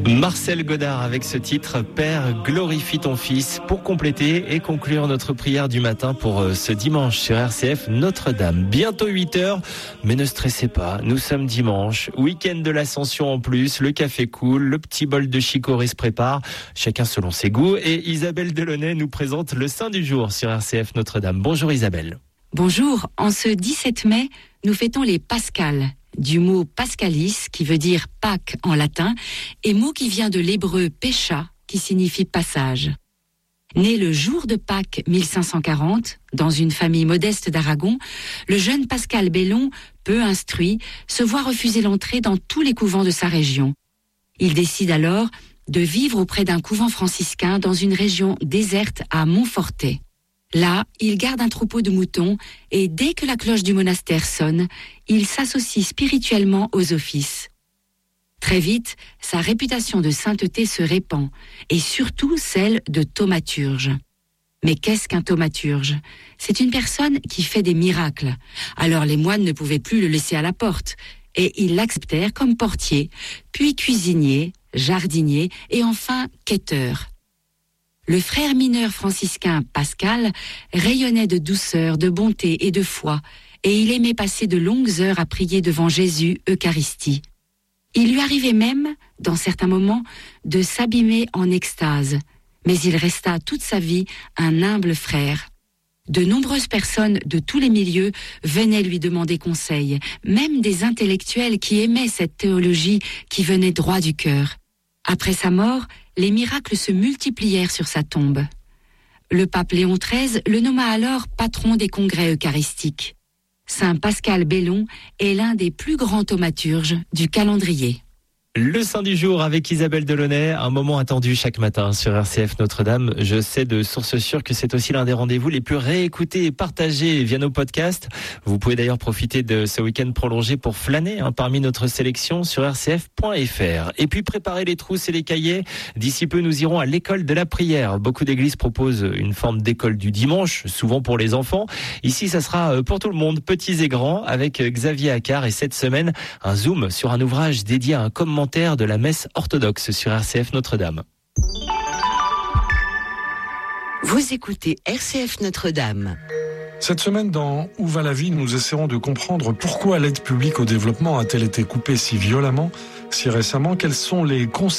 Marcel Godard avec ce titre « Père, glorifie ton Fils » pour compléter et conclure notre prière du matin pour ce dimanche sur RCF Notre-Dame. Bientôt 8h, mais ne stressez pas, nous sommes dimanche, week-end de l'Ascension en plus, le café coule, le petit bol de chicorée se prépare, chacun selon ses goûts, et Isabelle Delaunay nous présente le Saint du jour sur RCF Notre-Dame. Bonjour Isabelle. Bonjour, en ce 17 mai, nous fêtons les Pascales, du mot pascalis qui veut dire Pâques en latin, et mot qui vient de l'hébreu pesha qui signifie passage. Né le jour de Pâques 1540, dans une famille modeste d'Aragon, le jeune Pascal Bellon, peu instruit, se voit refuser l'entrée dans tous les couvents de sa région. Il décide alors de vivre auprès d'un couvent franciscain dans une région déserte à Montfortet. Là, il garde un troupeau de moutons et dès que la cloche du monastère sonne, il s'associe spirituellement aux offices. Très vite, sa réputation de sainteté se répand et surtout celle de thaumaturge. Mais qu'est-ce qu'un thaumaturge ? C'est une personne qui fait des miracles. Alors les moines ne pouvaient plus le laisser à la porte et ils l'acceptèrent comme portier, puis cuisinier, jardinier et enfin quêteur. Le frère mineur franciscain Pascal rayonnait de douceur, de bonté et de foi, et il aimait passer de longues heures à prier devant Jésus, Eucharistie. Il lui arrivait même, dans certains moments, de s'abîmer en extase, mais il resta toute sa vie un humble frère. De nombreuses personnes de tous les milieux venaient lui demander conseil, même des intellectuels qui aimaient cette théologie qui venait droit du cœur. Après sa mort, les miracles se multiplièrent sur sa tombe. Le pape Léon XIII le nomma alors patron des congrès eucharistiques. Saint Pascal Bellon est l'un des plus grands thaumaturges du calendrier. Le Saint du jour avec Isabelle Delaunay, un moment attendu chaque matin sur RCF Notre-Dame. Je sais de source sûre que c'est aussi l'un des rendez-vous les plus réécoutés et partagés via nos podcasts. Vous pouvez d'ailleurs profiter de ce week-end prolongé pour flâner parmi notre sélection sur rcf.fr. Et puis préparer les trousses et les cahiers. D'ici peu, nous irons à l'école de la prière. Beaucoup d'églises proposent une forme d'école du dimanche, souvent pour les enfants. Ici, ça sera pour tout le monde, petits et grands, avec Xavier Accard. Et cette semaine, un zoom sur un ouvrage dédié à un commentaire de la messe orthodoxe sur RCF Notre-Dame. Vous écoutez RCF Notre-Dame. Cette semaine, dans Où va la vie, nous essaierons de comprendre pourquoi l'aide publique au développement a-t-elle été coupée si violemment, si récemment, quelles sont les conséquences